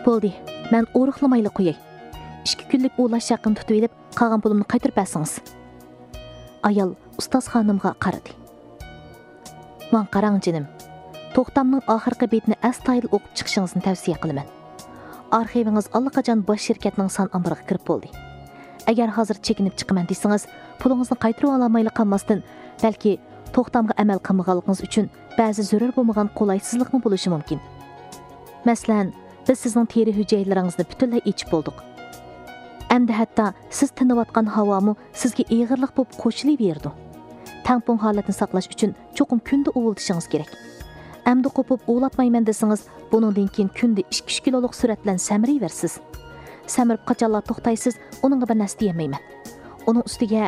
Bo'ldi, men o'riqlamayli qo'yay. 2 kunlik o'lash haqini tutib elib, qolgan pulimni qaytarib bersangiz. Ayol ustoz xonimga qaradi. "Men qarang jinim. To'xtamning oxirgi betini astoydil o'qib chiqishingizni tavsiya qilaman. Arxivingiz allaqachon bosh shirkatning son ombiriga kirib bo'ldi. Agar hozir chekinib chiqaman desangiz, pulingizni qaytarib olmayli qolmasdan, balki to'xtamga amal qilmaganligingiz uchun ba'zi zarur bo'lmagan qolaysizlikmi bo'lishi mumkin. Masalan, biz sizning teri hujaylaringizni butunlay ichib bo'ldik. Endi hatto siz tinayotgan havomu sizga ig'irlik bo'lib qo'shilaverdi. Tampon holatini saqlash uchun cho'qim kunda uvuldishingiz kerak. Endi qo'pib uvulatmayman desangiz, buningdan keyin kunda 2 kiloluk surat bilan samirayversiz. Samirib qachonlar to'xtaysiz, uningga bir narsa deyamayman. Uning ustiga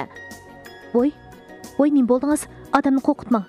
voy nim bo'ldingiz, odamni qo'rqitmang.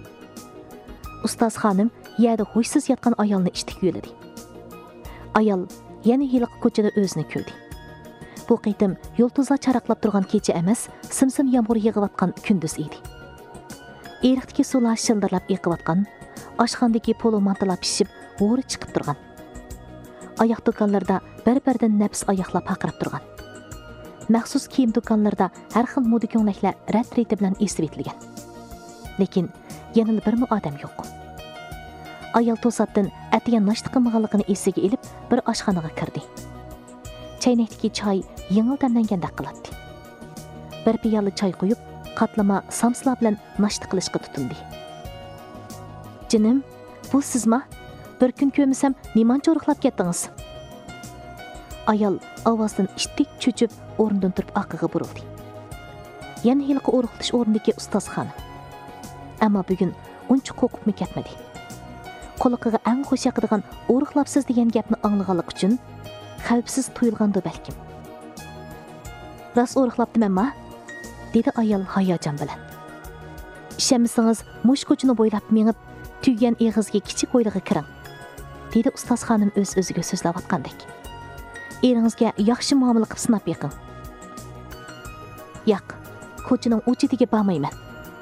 Ustoz xonim yerda hushsiz yotgan ayolni ishtik yo'ladi. Ayol yana yiliq ko'chada o'zini ko'rdi. Bu qitim yo'ltuzlar charaqlab turgan kecha emas, simsim yomg'ir yig'ayotgan kunduz edi. Eriqdagi suvlar shildirlab eqiyotgan, oshxondagi polo mantalar pishib, bo'ri chiqib turgan. Oyoq do'konlarda bir-biridan nafs oyoqlab haqirib turgan. Maxsus kiyim do'konlarida har xil moda ko'ylaklar rat-reti bilan esib etilgan. Lekin yana bir odam yo'q. Ayol to'satdan atiga nashta qilmaganligini esiga elib, bir oshxonaga kirdi. Chaynakdagi choy yengil damlangandek qiladi. Bir piyola choy qo'yib, qatlama samslar bilan nashta qilishga tutindi. "Jinim, bu sizmi? Bir kun ko'msam, nimancha uruqlab ketdingiz?" Ayol ovozdan ishtik cho'chib, o'rnidan turib orqaga burildi. Yana yilqi uruqtish o'rnidagi ustoz xonim. Ammo bugun uncha qo'rqibmi ketmadi. Quliqiga eng xush yoqadigan uruqlabsiz degan gapni anglaganlik uchun xavfsiz tuyulgandi balkim. "Rost uruqlabdimanmi?" dedi ayol hayajon bilan. "Ishonmasangiz, mush ko'chani bo'ylab mengib, tuygan eg'izga kichik o'ylig'i kiring", dedi ustoz xonim o'z-o'ziga so'zlayotgandek. "Eringizga yaxshi muomala qilib sinab yiqing." "Yo'q, ko'chaning u chetiga bormayman."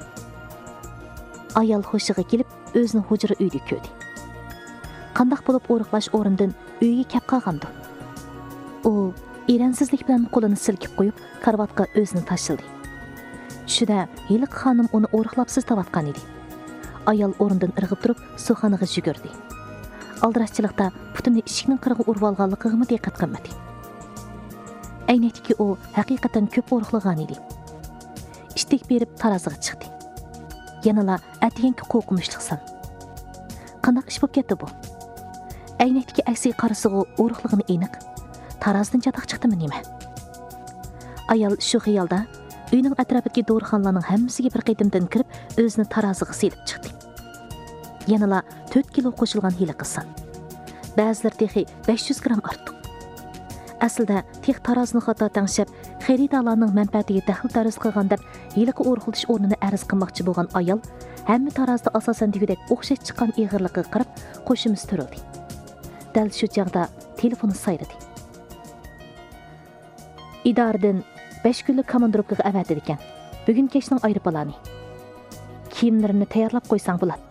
Ayol hushiga kelib, o'zini hujra uyda ko'rdi. Qandoq bo'lib o'riqlash o'rindan uyga kelib qolgandi. U eransizlik bilan qo'lini silkib qo'yib, karvatga o'zini tashildi. Tushida yiliq xonim uni o'riqlabsiz tavotgan edi. Ayol o'rnidan irg'ib turib, suxonaga yugurdi. Aldirashchilikda putini eshikning qirg'i urib olganligiga diqqat qilmadi. Aynakdagi u haqiqatan ko'p o'riqlagan edi. Ishtik berib taroziga chiqdi. Yanala atiyanki qo'rqinchliqsan. Qanday ish bo'lib ketdi bu? Aynakdagi aksiga qarasiga o'riqligini aniq. Tarozidan chatoq chiqdimi nima? Ayol shu xiyolda uyning atrofidagi do'rxonlarning hammasiga bir qitimdan kirib, o'zini taroziga silib chiqdi. Yanala 4 kilo qo'shilgan hili qilsan. Ba'zilar texi 500 gram ortiq. Aslida tex tarozini xato tangshab, xaridorlarning manfaatiga daxl taruz qilgan deb yiliqi o'rxiltish o'rnini arz qilmoqchi bo'lgan ayol, hamma tarozda asosan degudek o'xshash chiqqan ig'irligiga qarab qo'shimiz turildi. Dal shu chog'da telefoni sayradi. Idoradan 5 kunlik komandirovkaga avatdi ekan. Bugun kechning aeroplani. Kiyimlarini tayyorlab qo'ysang bo'ladi.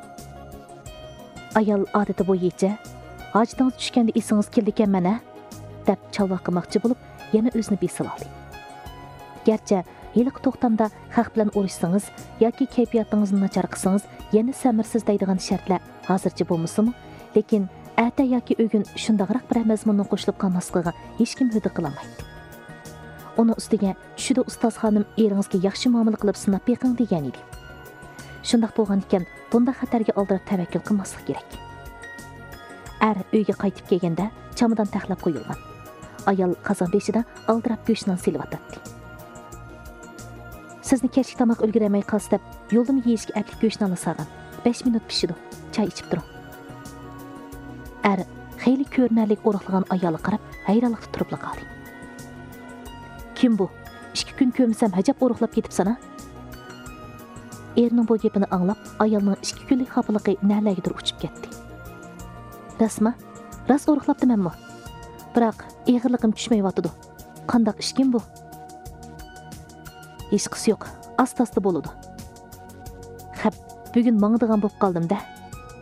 Ayol odati bo'yicha, "Hojdan tushganda esingiz keldi ekan mana", deb chalvoq qilmoqchi bo'lib, yana o'zini besib oldi. Garchi yiliq to'xtamda xalq bilan urushsangiz yoki kayfiyatingizni nachar qilsangiz, yana samirsiz deydigan shartlar hozircha bo'lmasa-mu, lekin ata yoki o'gun shundaqroq bir mazmunni qo'shilib qolmasligiga hech kim hudud qilolmaydi. Uni ustiga tushida ustoz xonim eringizga yaxshi muomala qilib sinab beqing degan edi. Shundaq bo'lgan ekan, bunda xatarga oldirib tavakkul qilmaslik kerak. Uyga qaytib kelganda chamadan taxlab qo'yilgan. Ayol qozon beshida aldirab go'shtni silib atdi. "Sizni kechki tomoq ulguramay qolsa deb, yo'ldim yeyishga atlik go'shtni olasagan. 5 minut pishidi. Choy ichib turing." Xeyli ko'rinarli o'riqlagan ayolga qarab, hayronlikda turib qoldi. "Kim bu? 2 kun ko'msam hajab o'riqlab ketibsan-a?" Erining bu gapini anglab, ayolning 2 kunlik xafaligi nalagidir uchib ketdi. Ras o'riqlabdimanmi? Biroq ig'irligim tushmayotdi. Qandoq ish kim bu? Hech qisi yo'q. Asta-asta bo'ladi. Bugun mangdigan bo'lib qoldim-da.